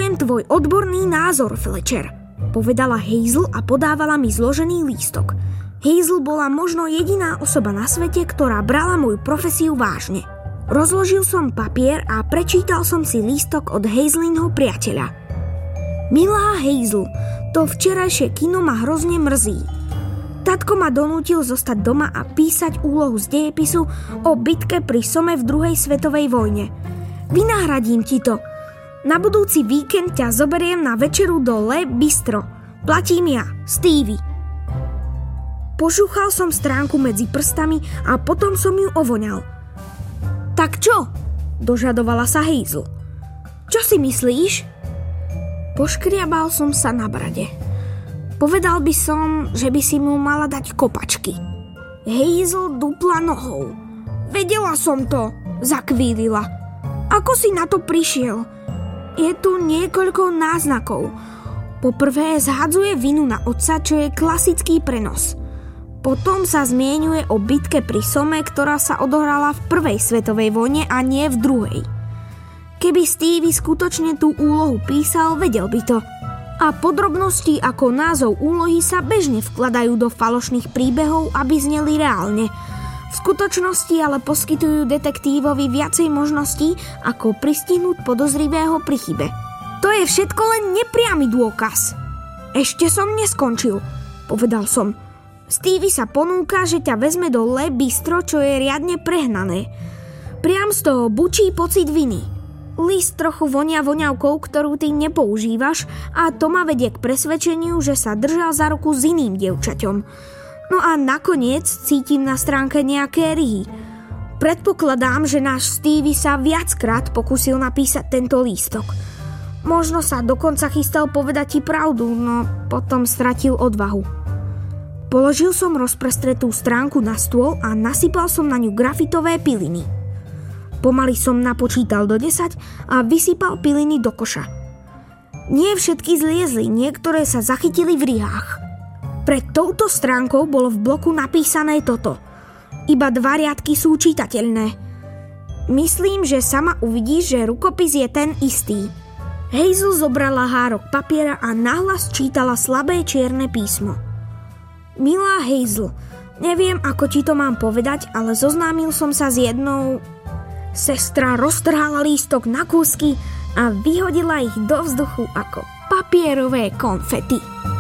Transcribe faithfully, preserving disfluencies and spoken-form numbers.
Chcem tvoj odborný názor, Fletcher, povedala Hazel a podávala mi zložený lístok. Hazel bola možno jediná osoba na svete, ktorá brala moju profesiu vážne. Rozložil som papier a prečítal som si lístok od Hazelinho priateľa. Milá Hazel, to včerajšie kino ma hrozne mrzí. Tatko ma donútil zostať doma a písať úlohu z dejepisu o bitke pri Somme v druhej svetovej vojne. Vynahradím ti to. Na budúci víkend ťa zoberiem na večeru do Le Bistro. Platím ja, Stevie. Pošúchal som stránku medzi prstami a potom som ju ovoňal. Tak čo? Dožadovala sa Hazel. Čo si myslíš? Poškriabal som sa na brade. Povedal by som, že by si mu mala dať kopačky. Hazel dupla nohou. Vedela som to, zakvílila. Ako si na to prišiel? Je tu niekoľko náznakov. Poprvé zhadzuje vinu na otca, čo je klasický prenos. Potom sa zmieňuje o bitke pri Somme, ktorá sa odohrala v prvej svetovej vojne a nie v druhej. Keby Stevie skutočne tú úlohu písal, vedel by to. A podrobnosti ako názov úlohy sa bežne vkladajú do falošných príbehov, aby zneli reálne. V skutočnosti ale poskytujú detektívovi viacej možností, ako pristihnúť podozrivého pri chybe. To je všetko len nepriamy dôkaz. Ešte som neskončil, povedal som. Stevie sa ponúka, že ťa vezme do Le Bistro, čo je riadne prehnané. Priam z toho bučí pocit viny. List trochu vonia voňavkou, ktorú ty nepoužívaš, a to ma vedie k presvedčeniu, že sa držal za ruku s iným dievčaťom. No a nakoniec cítim na stránke nejaké ryhy. Predpokladám, že náš Stevie sa viackrát pokúsil napísať tento lístok. Možno sa dokonca chystal povedať ti pravdu, no potom stratil odvahu. Položil som rozprestretú stránku na stôl a nasypal som na ňu grafitové piliny. Pomaly som napočítal do desať a vysypal piliny do koša. Nie všetky zliezli, niektoré sa zachytili v rihách. Pred touto stránkou bolo v bloku napísané toto. Iba dva riadky sú čitateľné. Myslím, že sama uvidíš, že rukopis je ten istý. Hazel zobrala hárok papiera a nahlas čítala slabé čierne písmo. Milá Hazel, neviem, ako ti to mám povedať, ale zoznámil som sa s jednou... Sestra roztrhala lístok na kúsky a vyhodila ich do vzduchu ako papierové konfety.